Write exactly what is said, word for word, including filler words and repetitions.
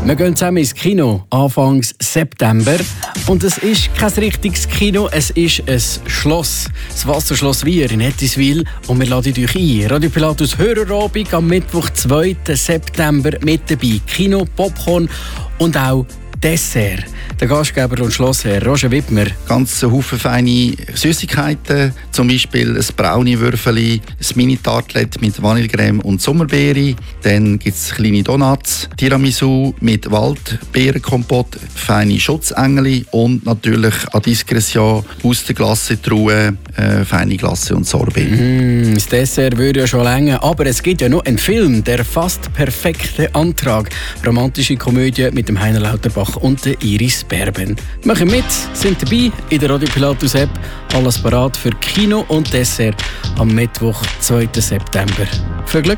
Wir gehen zusammen ins Kino, Anfang September. Und es ist kein richtiges Kino, es ist ein Schloss. Das Wasserschloss Wier in Ettiswil. Und wir laden euch ein. Radio Pilatus Hörerabend am Mittwoch, zweiten September mit dabei. Kino, Popcorn und auch Dessert. Der Gastgeber und Schlossherr Roger Wittmer. Ganz Haufen feine Süßigkeiten, zum Beispiel ein Brownie-Würfeli, ein Mini-Tartlet mit Vanillecreme und Sommerbeere. Dann gibt es kleine Donuts, Tiramisu mit Waldbeerenkompott, feine Schutzengel und natürlich à discrétion aus der Glasse-Truhe äh, feine Glasse und Sorbet. Mm, das Dessert würde ja schon länger, aber es gibt ja noch einen Film, der fast perfekte Antrag. Romantische Komödie mit dem Heiner Lauterbach und der Iris Berben. Machen mit, sind dabei in der Radio Pilatus App. Alles parat für Kino und Dessert am Mittwoch, zweiten September. Viel Glück!